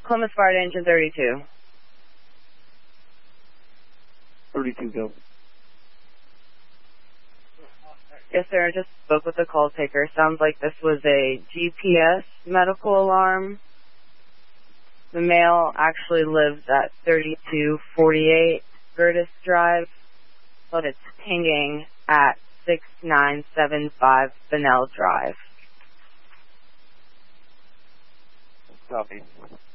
Columbus Fire to engine 32. 32, go. Yes, sir. I just spoke with the call taker. Sounds like this was a GPS medical alarm. The male actually lives at 3248 Gertis Drive, but it's pinging at 6975 Fennell Drive. Copy.